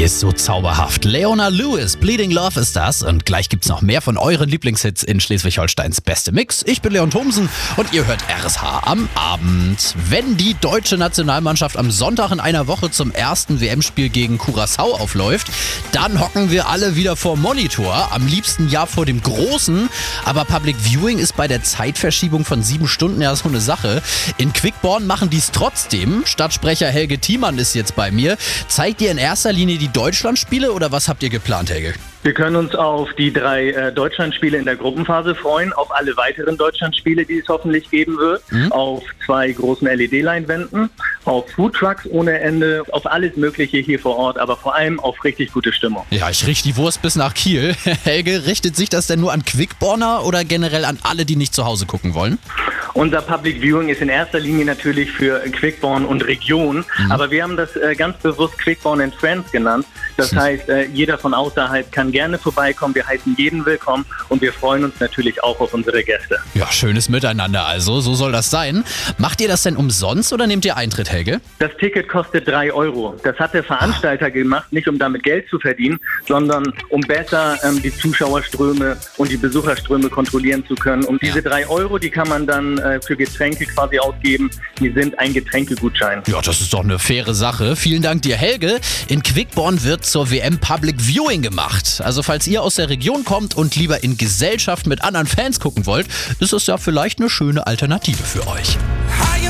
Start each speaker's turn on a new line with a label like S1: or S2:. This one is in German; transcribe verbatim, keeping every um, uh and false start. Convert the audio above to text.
S1: Die ist so zauberhaft. Leona Lewis, Bleeding Love ist das. Und gleich gibt's noch mehr von euren Lieblingshits in Schleswig-Holsteins Beste Mix. Ich bin Leon Thomsen und ihr hört R S H am Abend. Wenn die deutsche Nationalmannschaft am Sonntag in einer Woche zum ersten W M-Spiel gegen Curaçao aufläuft, dann hocken wir alle wieder vor Monitor. Am liebsten ja vor dem Großen. Aber Public Viewing ist bei der Zeitverschiebung von sieben Stunden ja so eine Sache. In Quickborn machen die es trotzdem. Stadtsprecher Helge Thiemann ist jetzt bei mir. Zeigt ihr in erster Linie die Deutschlandspiele oder was habt ihr geplant, Helge?
S2: Wir können uns auf die drei äh, Deutschlandspiele in der Gruppenphase freuen, auf alle weiteren Deutschlandspiele, die es hoffentlich geben wird, mhm. auf zwei großen L E D-Leinwänden, auf Foodtrucks ohne Ende, auf alles Mögliche hier vor Ort, aber vor allem auf richtig gute Stimmung.
S1: Ja, ich richte die Wurst bis nach Kiel. Helge, richtet sich das denn nur an Quickborner oder generell an alle, die nicht zu Hause gucken wollen?
S2: Unser Public Viewing ist in erster Linie natürlich für Quickborn und Region, mhm. aber wir haben das äh, ganz bewusst Quickborn and Friends genannt. Das mhm. heißt, äh, jeder von außerhalb kann gerne vorbeikommen. Wir heißen jeden willkommen und wir freuen uns natürlich auch auf unsere Gäste.
S1: Ja, schönes Miteinander also, so soll das sein. Macht ihr das denn umsonst oder nehmt ihr Eintritt, Helge?
S2: Das Ticket kostet drei Euro. Das hat der Veranstalter gemacht, nicht um damit Geld zu verdienen, sondern um besser ähm, die Zuschauerströme und die Besucherströme kontrollieren zu können. Und diese drei Euro, die kann man dann äh, für Getränke quasi ausgeben. Die sind ein Getränkegutschein.
S1: Ja, das ist doch eine faire Sache. Vielen Dank dir, Helge. In Quickborn wird zur W M Public Viewing gemacht. Also falls ihr aus der Region kommt und lieber in Gesellschaft mit anderen Fans gucken wollt, ist es ja vielleicht eine schöne Alternative für euch.